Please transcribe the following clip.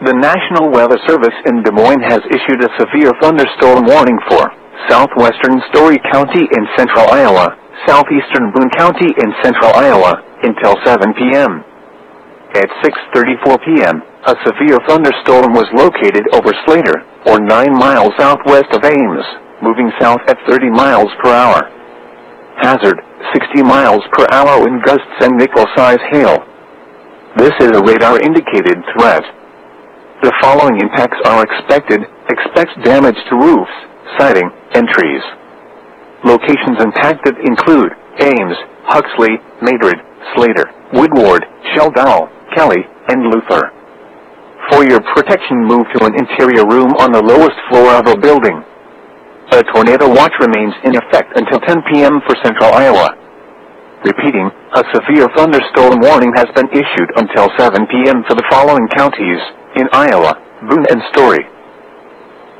The National Weather Service in Des Moines has issued a severe thunderstorm warning for southwestern Story County in central Iowa, southeastern Boone County in central Iowa, until 7 p.m. At 6:34 p.m., a severe thunderstorm was located over Slater, or 9 miles southwest of Ames, moving south at 30 miles per hour. Hazard, 60 miles per hour wind gusts and nickel-size hail. This is a radar-indicated threat. The following impacts are expected. Expect damage to roofs, siding, and trees. Locations impacted include Ames, Huxley, Madrid, Slater, Woodward, Sheldon, Kelly, and Luther. For your protection, move to an interior room on the lowest floor of a building. A tornado watch remains in effect until 10 p.m. for central Iowa. Repeating, a severe thunderstorm warning has been issued until 7 p.m. for the following counties in Iowa: Boone and Story.